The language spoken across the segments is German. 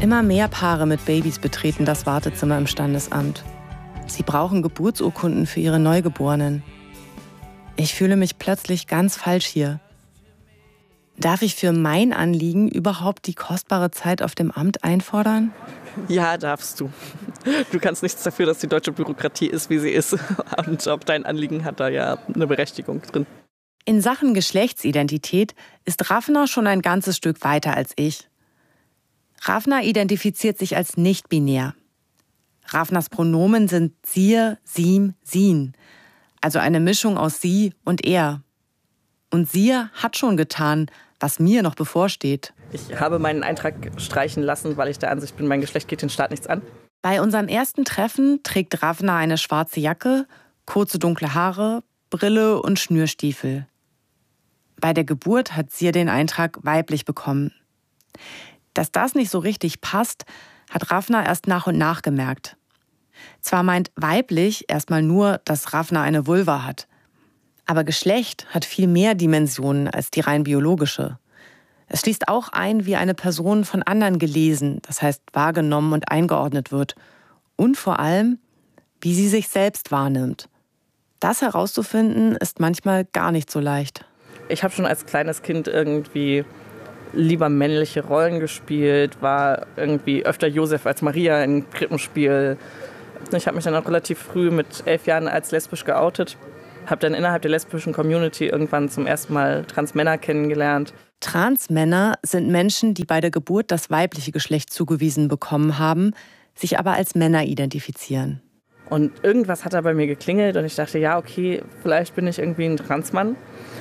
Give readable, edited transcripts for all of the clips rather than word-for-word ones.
Immer mehr Paare mit Babys betreten das Wartezimmer im Standesamt. Sie brauchen Geburtsurkunden für ihre Neugeborenen. Ich fühle mich plötzlich ganz falsch hier. Darf ich für mein Anliegen überhaupt die kostbare Zeit auf dem Amt einfordern? Ja, darfst du. Du kannst nichts dafür, dass die deutsche Bürokratie ist, wie sie ist. Und auch dein Anliegen hat da ja eine Berechtigung drin. In Sachen Geschlechtsidentität ist Rafna schon ein ganzes Stück weiter als ich. Rafna identifiziert sich als nicht-binär. Rafnas Pronomen sind sir, sim, sin, also eine Mischung aus sie und er. Und sir hat schon getan, was mir noch bevorsteht. Ich habe meinen Eintrag streichen lassen, weil ich der Ansicht bin, mein Geschlecht geht den Staat nichts an. Bei unserem ersten Treffen trägt Rafna eine schwarze Jacke, kurze dunkle Haare, Brille und Schnürstiefel. Bei der Geburt hat Sir den Eintrag weiblich bekommen. Dass das nicht so richtig passt, hat Rafna erst nach und nach gemerkt. Zwar meint weiblich erstmal nur, dass Rafna eine Vulva hat. Aber Geschlecht hat viel mehr Dimensionen als die rein biologische. Es schließt auch ein, wie eine Person von anderen gelesen, das heißt wahrgenommen und eingeordnet wird. Und vor allem, wie sie sich selbst wahrnimmt. Das herauszufinden, ist manchmal gar nicht so leicht. Ich habe schon als kleines Kind irgendwie lieber männliche Rollen gespielt, war irgendwie öfter Josef als Maria im Krippenspiel. Ich habe mich dann auch relativ früh mit 11 Jahren als lesbisch geoutet. Habe dann innerhalb der lesbischen Community irgendwann zum ersten Mal Transmänner kennengelernt. Transmänner sind Menschen, die bei der Geburt das weibliche Geschlecht zugewiesen bekommen haben, sich aber als Männer identifizieren. Und irgendwas hat da bei mir geklingelt und ich dachte, ja, okay, vielleicht bin ich irgendwie ein Transmann.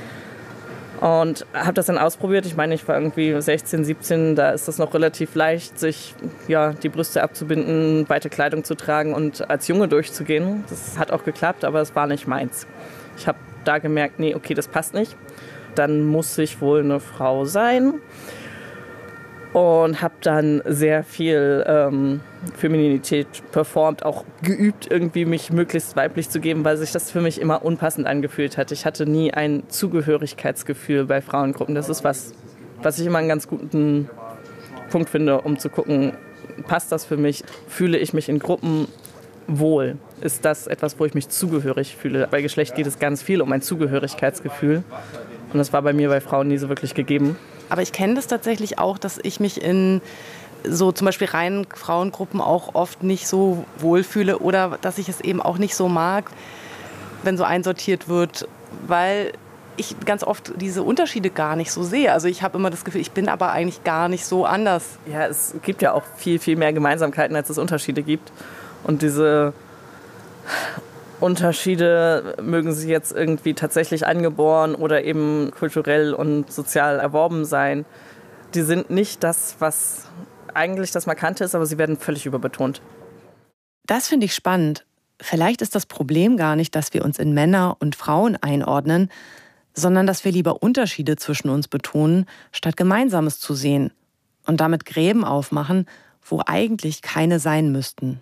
Und habe das dann ausprobiert. Ich meine, ich war irgendwie 16, 17, da ist das noch relativ leicht, sich die Brüste abzubinden, weite Kleidung zu tragen und als Junge durchzugehen. Das hat auch geklappt, aber es war nicht meins. Ich habe da gemerkt, nee, okay, das passt nicht. Dann muss ich wohl eine Frau sein. Und habe dann sehr viel Femininität performt, auch geübt, irgendwie mich möglichst weiblich zu geben, weil sich das für mich immer unpassend angefühlt hat. Ich hatte nie ein Zugehörigkeitsgefühl bei Frauengruppen. Das ist was ich immer einen ganz guten Punkt finde, um zu gucken, passt das für mich? Fühle ich mich in Gruppen wohl? Ist das etwas, wo ich mich zugehörig fühle? Bei Geschlecht geht es ganz viel um ein Zugehörigkeitsgefühl. Und das war bei mir bei Frauen nie so wirklich gegeben. Aber ich kenne das tatsächlich auch, dass ich mich in so zum Beispiel reinen Frauengruppen auch oft nicht so wohlfühle oder dass ich es eben auch nicht so mag, wenn so einsortiert wird, weil ich ganz oft diese Unterschiede gar nicht so sehe. Also ich habe immer das Gefühl, ich bin aber eigentlich gar nicht so anders. Ja, es gibt ja auch viel, viel mehr Gemeinsamkeiten, als es Unterschiede gibt. Und diese Unterschiede, mögen sie jetzt irgendwie tatsächlich angeboren oder eben kulturell und sozial erworben sein, die sind nicht das, was eigentlich das Markante ist, aber sie werden völlig überbetont. Das finde ich spannend. Vielleicht ist das Problem gar nicht, dass wir uns in Männer und Frauen einordnen, sondern dass wir lieber Unterschiede zwischen uns betonen, statt Gemeinsames zu sehen und damit Gräben aufmachen, wo eigentlich keine sein müssten.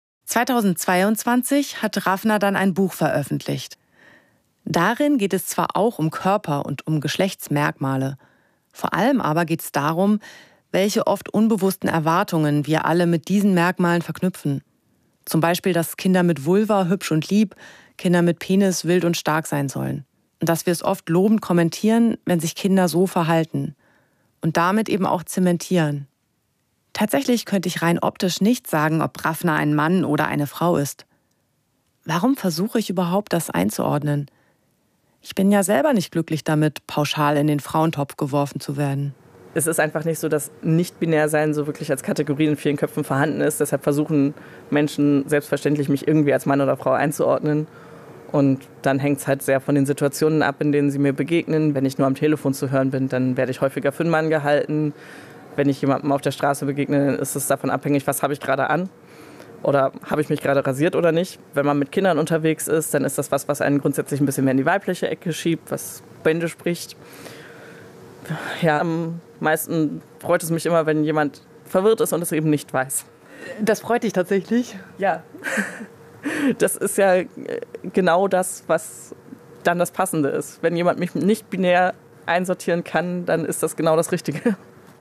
2022 hat Rafna dann ein Buch veröffentlicht. Darin geht es zwar auch um Körper und um Geschlechtsmerkmale, vor allem aber geht es darum, welche oft unbewussten Erwartungen wir alle mit diesen Merkmalen verknüpfen. Zum Beispiel, dass Kinder mit Vulva hübsch und lieb, Kinder mit Penis wild und stark sein sollen. Und dass wir es oft lobend kommentieren, wenn sich Kinder so verhalten. Und damit eben auch zementieren. Tatsächlich könnte ich rein optisch nicht sagen, ob Rafna ein Mann oder eine Frau ist. Warum versuche ich überhaupt, das einzuordnen? Ich bin ja selber nicht glücklich damit, pauschal in den Frauentopf geworfen zu werden. Es ist einfach nicht so, dass Nicht-Binär-Sein so wirklich als Kategorie in vielen Köpfen vorhanden ist. Deshalb versuchen Menschen selbstverständlich, mich irgendwie als Mann oder Frau einzuordnen. Und dann hängt es halt sehr von den Situationen ab, in denen sie mir begegnen. Wenn ich nur am Telefon zu hören bin, dann werde ich häufiger für einen Mann gehalten. Wenn ich jemandem auf der Straße begegne, dann ist es davon abhängig, was habe ich gerade an. Oder habe ich mich gerade rasiert oder nicht. Wenn man mit Kindern unterwegs ist, dann ist das was einen grundsätzlich ein bisschen mehr in die weibliche Ecke schiebt, was Bände spricht. Ja, am meisten freut es mich immer, wenn jemand verwirrt ist und es eben nicht weiß. Das freut dich tatsächlich? Ja. Das ist ja genau das, was dann das Passende ist. Wenn jemand mich nicht binär einsortieren kann, dann ist das genau das Richtige.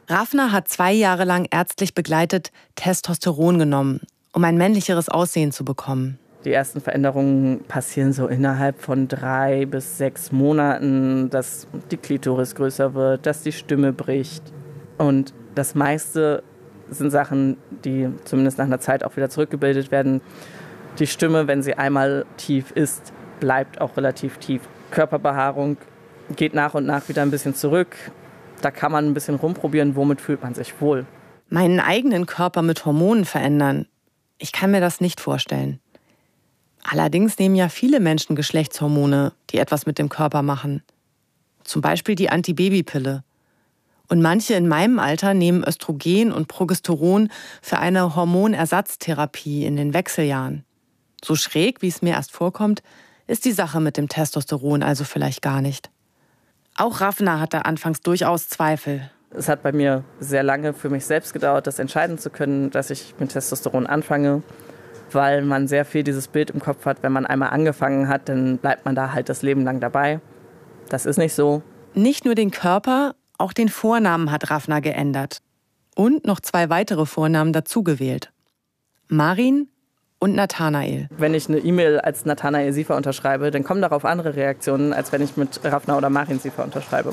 Rafna hat 2 Jahre lang ärztlich begleitet Testosteron genommen, um ein männlicheres Aussehen zu bekommen. Die ersten Veränderungen passieren so innerhalb von 3 bis 6 Monaten, dass die Klitoris größer wird, dass die Stimme bricht. Und das meiste sind Sachen, die zumindest nach einer Zeit auch wieder zurückgebildet werden. Die Stimme, wenn sie einmal tief ist, bleibt auch relativ tief. Körperbehaarung geht nach und nach wieder ein bisschen zurück. Da kann man ein bisschen rumprobieren, womit fühlt man sich wohl. Meinen eigenen Körper mit Hormonen verändern, ich kann mir das nicht vorstellen. Allerdings nehmen ja viele Menschen Geschlechtshormone, die etwas mit dem Körper machen. Zum Beispiel die Antibabypille. Und manche in meinem Alter nehmen Östrogen und Progesteron für eine Hormonersatztherapie in den Wechseljahren. So schräg, wie es mir erst vorkommt, ist die Sache mit dem Testosteron also vielleicht gar nicht. Auch Rafna hatte anfangs durchaus Zweifel. Es hat bei mir sehr lange für mich selbst gedauert, das entscheiden zu können, dass ich mit Testosteron anfange, weil man sehr viel dieses Bild im Kopf hat, wenn man einmal angefangen hat, dann bleibt man da halt das Leben lang dabei. Das ist nicht so. Nicht nur den Körper, auch den Vornamen hat Rafna geändert. Und noch 2 weitere Vornamen dazugewählt. Marin und Nathanael. Wenn ich eine E-Mail als Nathanael Siefer unterschreibe, dann kommen darauf andere Reaktionen, als wenn ich mit Rafna oder Marin Siefer unterschreibe.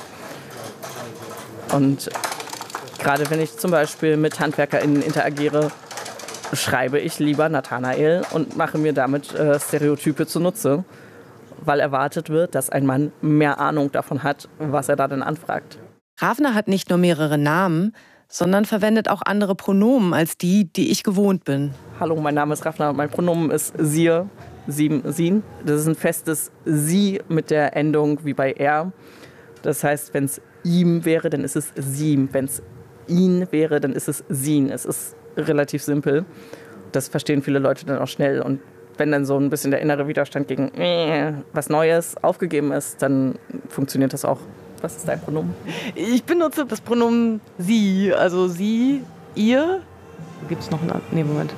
Und gerade wenn ich zum Beispiel mit HandwerkerInnen interagiere, schreibe ich lieber Nathanael und mache mir damit Stereotype zunutze, weil erwartet wird, dass ein Mann mehr Ahnung davon hat, was er da denn anfragt. Rafna hat nicht nur mehrere Namen, sondern verwendet auch andere Pronomen als die ich gewohnt bin. Hallo, mein Name ist Rafna und mein Pronomen ist Sie, Sin. Das ist ein festes Sie mit der Endung wie bei er. Das heißt, wenn es ihm wäre, dann ist es sie. Wenn es ihn wäre, dann ist es sin. Es ist relativ simpel. Das verstehen viele Leute dann auch schnell. Und wenn dann so ein bisschen der innere Widerstand gegen was Neues aufgegeben ist, dann funktioniert das auch. Was ist dein Pronomen? Ich benutze das Pronomen sie, also sie, ihr. Gibt es noch einen? Nee, Moment.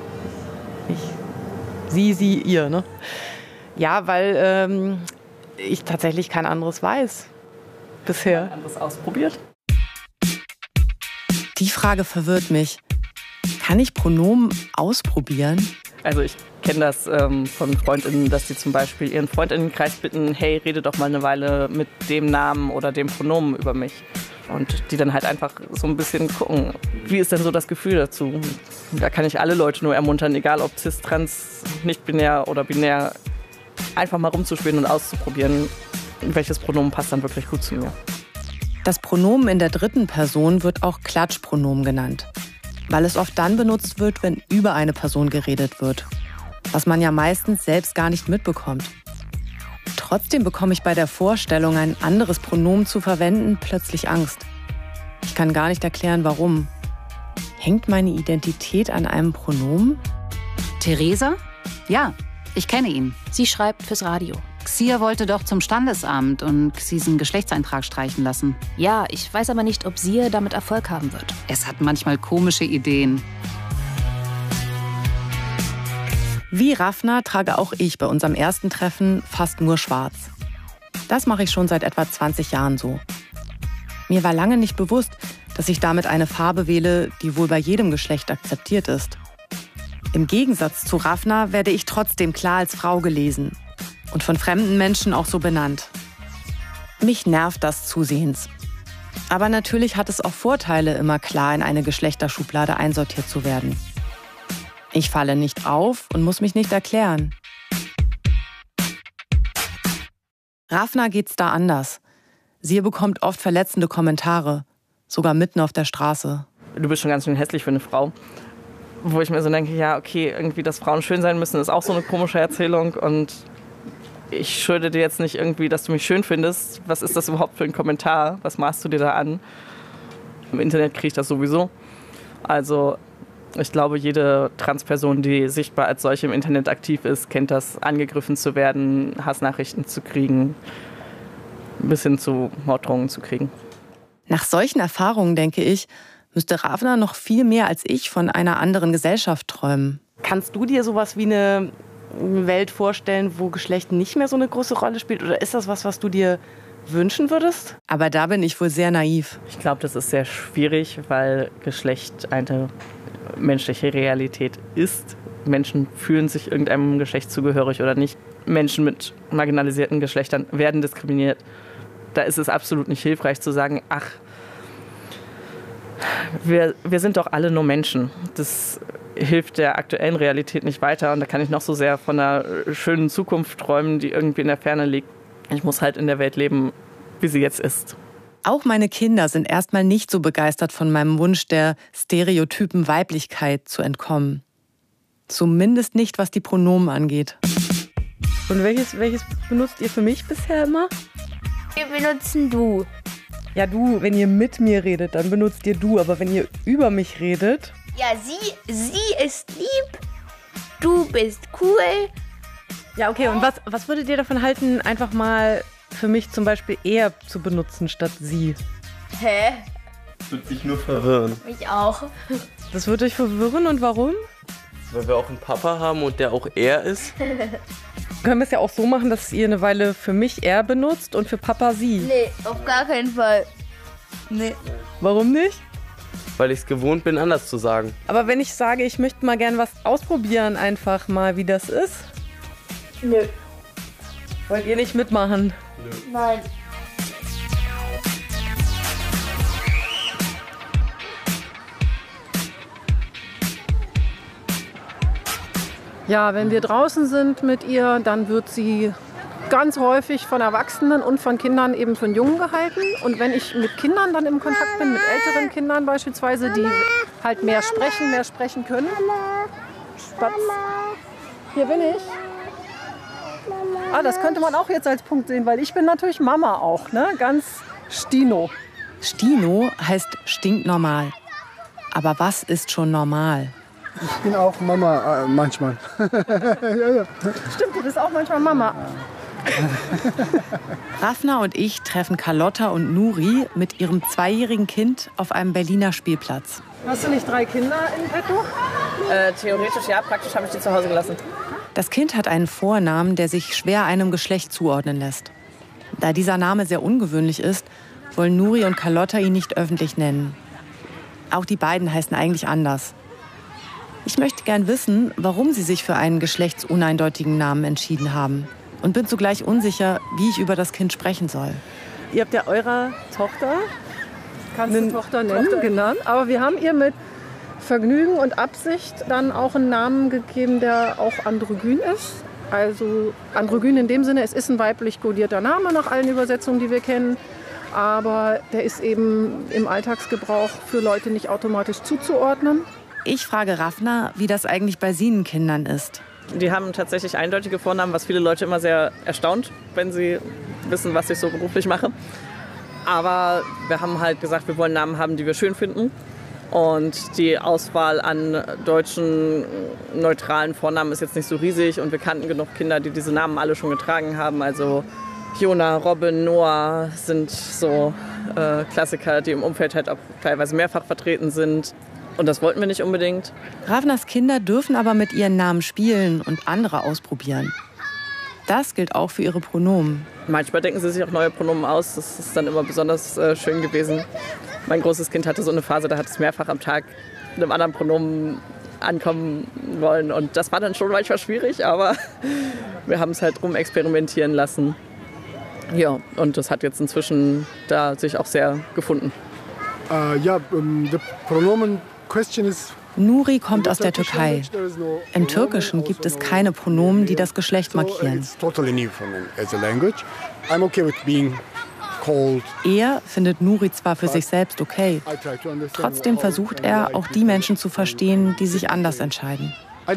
Sie, ihr, ne? Ja, weil ich tatsächlich kein anderes weiß. Bisher. Kein anderes ausprobiert? Die Frage verwirrt mich. Kann ich Pronomen ausprobieren? Also ich kenne das von Freundinnen, dass die zum Beispiel ihren Freundinnenkreis bitten, hey, rede doch mal eine Weile mit dem Namen oder dem Pronomen über mich. Und die dann halt einfach so ein bisschen gucken, wie ist denn so das Gefühl dazu? Da kann ich alle Leute nur ermuntern, egal ob cis, trans, nicht-binär oder binär, einfach mal rumzuspielen und auszuprobieren, welches Pronomen passt dann wirklich gut zu mir. Das Pronomen in der 3. Person wird auch Klatschpronomen genannt, weil es oft dann benutzt wird, wenn über eine Person geredet wird, was man ja meistens selbst gar nicht mitbekommt. Trotzdem bekomme ich bei der Vorstellung, ein anderes Pronomen zu verwenden, plötzlich Angst. Ich kann gar nicht erklären, warum. Hängt meine Identität an einem Pronomen? Theresa? Ja, ich kenne ihn. Sie schreibt fürs Radio. Xia wollte doch zum Standesamt und diesen Geschlechtseintrag streichen lassen. Ja, ich weiß aber nicht, ob sie damit Erfolg haben wird. Es hat manchmal komische Ideen. Wie Rafna trage auch ich bei unserem ersten Treffen fast nur schwarz. Das mache ich schon seit etwa 20 Jahren so. Mir war lange nicht bewusst, dass ich damit eine Farbe wähle, die wohl bei jedem Geschlecht akzeptiert ist. Im Gegensatz zu Rafna werde ich trotzdem klar als Frau gelesen und von fremden Menschen auch so benannt. Mich nervt das zusehends. Aber natürlich hat es auch Vorteile, immer klar in eine Geschlechterschublade einsortiert zu werden. Ich falle nicht auf und muss mich nicht erklären. Rafna geht's da anders. Sie bekommt oft verletzende Kommentare, sogar mitten auf der Straße. Du bist schon ganz schön hässlich für eine Frau. Wo ich mir so denke, ja, okay, irgendwie, dass Frauen schön sein müssen, ist auch so eine komische Erzählung. Und ich schulde dir jetzt nicht irgendwie, dass du mich schön findest. Was ist das überhaupt für ein Kommentar? Was maßt du dir da an? Im Internet kriege ich das sowieso. Also ich glaube, jede Transperson, die sichtbar als solche im Internet aktiv ist, kennt das, angegriffen zu werden, Hassnachrichten zu kriegen, bis hin zu Morddrohungen zu kriegen. Nach solchen Erfahrungen, denke ich, müsste Rafna noch viel mehr als ich von einer anderen Gesellschaft träumen. Kannst du dir sowas wie eine Welt vorstellen, wo Geschlecht nicht mehr so eine große Rolle spielt? Oder ist das was du dir wünschen würdest? Aber da bin ich wohl sehr naiv. Ich glaube, das ist sehr schwierig, weil Geschlecht eine menschliche Realität ist. Menschen fühlen sich irgendeinem Geschlecht zugehörig oder nicht. Menschen mit marginalisierten Geschlechtern werden diskriminiert. Da ist es absolut nicht hilfreich zu sagen, ach, wir sind doch alle nur Menschen. Das hilft der aktuellen Realität nicht weiter. Und da kann ich noch so sehr von einer schönen Zukunft träumen, die irgendwie in der Ferne liegt. Ich muss halt in der Welt leben, wie sie jetzt ist. Auch meine Kinder sind erstmal nicht so begeistert von meinem Wunsch, der stereotypen Weiblichkeit zu entkommen. Zumindest nicht, was die Pronomen angeht. Und welches benutzt ihr für mich bisher immer? Wir benutzen du. Ja, du, wenn ihr mit mir redet, dann benutzt ihr du. Aber wenn ihr über mich redet... Ja, sie ist lieb. Du bist cool. Ja, okay. Und was würdet ihr davon halten, einfach mal für mich zum Beispiel er zu benutzen statt sie? Hä? Das wird dich nur verwirren. Mich auch. Das würde euch verwirren und warum? Weil wir auch einen Papa haben und der auch er ist. Können wir es ja auch so machen, dass ihr eine Weile für mich er benutzt und für Papa sie. Nee, auf gar keinen Fall. Nee. Warum nicht? Weil ich es gewohnt bin, anders zu sagen. Aber wenn ich sage, ich möchte mal gern was ausprobieren, einfach mal, wie das ist. Nö. Wollt ihr nicht mitmachen? Nein. Ja, wenn wir draußen sind mit ihr, dann wird sie ganz häufig von Erwachsenen und von Kindern eben von Jungen gehalten. Und wenn ich mit Kindern dann im Kontakt bin, mit älteren Kindern beispielsweise, die halt mehr sprechen können. Spatz. Hier bin ich. Ah, das könnte man auch jetzt als Punkt sehen, weil ich bin natürlich Mama auch, ne? Ganz Stino. Stino heißt stinknormal. Aber was ist schon normal? Ich bin auch Mama manchmal. Ja. Stimmt, du bist auch manchmal Mama. Rafna und ich treffen Carlotta und Nuri mit ihrem 2-jährigen Kind auf einem Berliner Spielplatz. Hast du nicht 3 Kinder in petto? Theoretisch ja, praktisch habe ich die zu Hause gelassen. Das Kind hat einen Vornamen, der sich schwer einem Geschlecht zuordnen lässt. Da dieser Name sehr ungewöhnlich ist, wollen Nuri und Carlotta ihn nicht öffentlich nennen. Auch die beiden heißen eigentlich anders. Ich möchte gern wissen, warum sie sich für einen geschlechtsuneindeutigen Namen entschieden haben. Und bin zugleich unsicher, wie ich über das Kind sprechen soll. Ihr habt ja eurer Tochter Kannst du Tochter nennen, genannt. Aber wir haben ihr mit Vergnügen und Absicht dann auch einen Namen gegeben, der auch androgyn ist. Also androgyn in dem Sinne, es ist ein weiblich kodierter Name nach allen Übersetzungen, die wir kennen. Aber der ist eben im Alltagsgebrauch für Leute nicht automatisch zuzuordnen. Ich frage Rafna, wie das eigentlich bei Sienen-Kindern ist. Die haben tatsächlich eindeutige Vornamen, was viele Leute immer sehr erstaunt, wenn sie wissen, was ich so beruflich mache. Aber wir haben halt gesagt, wir wollen Namen haben, die wir schön finden. Und die Auswahl an deutschen neutralen Vornamen ist jetzt nicht so riesig. Und wir kannten genug Kinder, die diese Namen alle schon getragen haben. Also Jona, Robin, Noah sind so Klassiker, die im Umfeld halt auch teilweise mehrfach vertreten sind. Und das wollten wir nicht unbedingt. Rafnas Kinder dürfen aber mit ihren Namen spielen und andere ausprobieren. Das gilt auch für ihre Pronomen. Manchmal denken sie sich auch neue Pronomen aus. Das ist dann immer besonders schön gewesen. Mein großes Kind hatte so eine Phase, da hat es mehrfach am Tag mit einem anderen Pronomen ankommen wollen. Und das war dann schon manchmal schwierig, aber wir haben es halt rumexperimentieren lassen. Ja, und das hat jetzt inzwischen da sich auch sehr gefunden. The pronomen question is... Nuri kommt aus der Türkei. Im Türkischen gibt es keine Pronomen, die das Geschlecht markieren. Er findet Nuri zwar für sich selbst okay. Trotzdem versucht er, auch die Menschen zu verstehen, die sich anders entscheiden.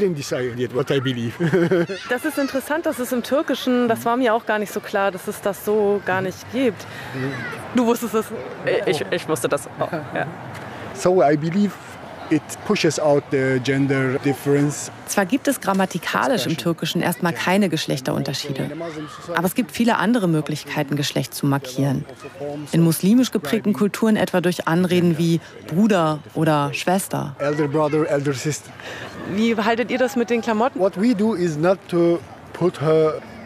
Das ist interessant, dass es im Türkischen, das war mir auch gar nicht so klar, dass es das so gar nicht gibt. Du wusstest es? Ich wusste das auch, ja. So I believe it pushes out the gender difference. Zwar gibt es grammatikalisch im Türkischen erstmal keine Geschlechterunterschiede, aber es gibt viele andere Möglichkeiten, Geschlecht zu markieren. In muslimisch geprägten Kulturen etwa durch Anreden wie Bruder oder Schwester. Elder brother, elder sister. Wie haltet ihr das mit den Klamotten? What we do is not to put her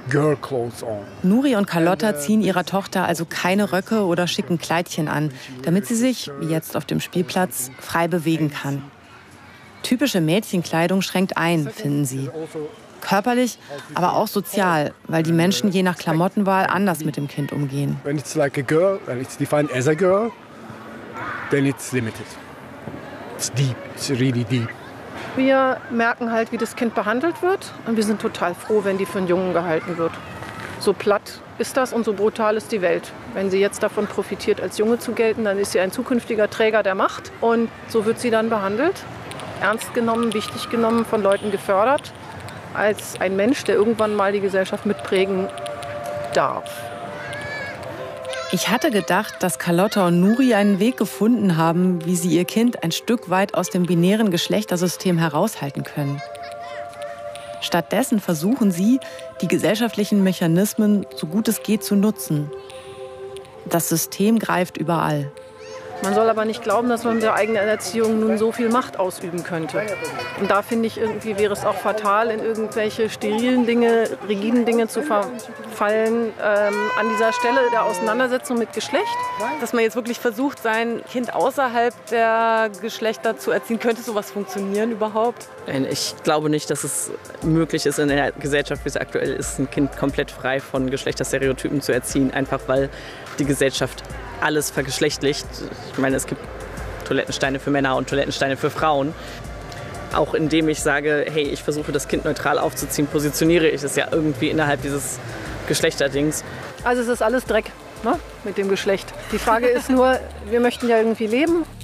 girl clothes on. Nuri und Carlotta ziehen ihrer Tochter also keine Röcke oder schicken Kleidchen an, damit sie sich, wie jetzt auf dem Spielplatz, frei bewegen kann. Typische Mädchenkleidung schränkt ein, finden sie. Körperlich, aber auch sozial, weil die Menschen je nach Klamottenwahl anders mit dem Kind umgehen. When it's like a girl, when it's defined as a girl, then it's limited. It's deep, it's really deep. Wir merken halt, wie das Kind behandelt wird und wir sind total froh, wenn die für einen Jungen gehalten wird. So platt ist das und so brutal ist die Welt. Wenn sie jetzt davon profitiert, als Junge zu gelten, dann ist sie ein zukünftiger Träger der Macht und so wird sie dann behandelt, ernst genommen, wichtig genommen, von Leuten gefördert, als ein Mensch, der irgendwann mal die Gesellschaft mitprägen darf. Ich hatte gedacht, dass Carlotta und Nuri einen Weg gefunden haben, wie sie ihr Kind ein Stück weit aus dem binären Geschlechtersystem heraushalten können. Stattdessen versuchen sie, die gesellschaftlichen Mechanismen so gut es geht zu nutzen. Das System greift überall. Man soll aber nicht glauben, dass man mit der eigenen Erziehung nun so viel Macht ausüben könnte. Und da finde ich, irgendwie wäre es auch fatal, in irgendwelche sterilen Dinge, rigiden Dinge zu verfallen an dieser Stelle der Auseinandersetzung mit Geschlecht. Dass man jetzt wirklich versucht, sein Kind außerhalb der Geschlechter zu erziehen. Könnte sowas funktionieren überhaupt? Ich glaube nicht, dass es möglich ist, in der Gesellschaft, wie es aktuell ist, ein Kind komplett frei von Geschlechterstereotypen zu erziehen. Einfach weil die Gesellschaft alles vergeschlechtlicht. Ich meine, es gibt Toilettensteine für Männer und Toilettensteine für Frauen. Auch indem ich sage, hey, ich versuche das Kind neutral aufzuziehen, positioniere ich es ja irgendwie innerhalb dieses Geschlechterdings. Also es ist alles Dreck, ne, mit dem Geschlecht. Die Frage ist nur, wir möchten ja irgendwie leben